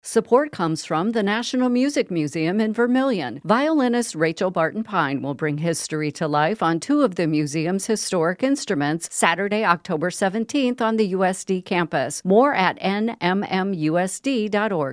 Support comes from the National Music Museum in Vermillion. Violinist Rachel Barton Pine will bring history to life on two of the museum's historic instruments Saturday, October 17th on the USD campus. More at nmmusd.org.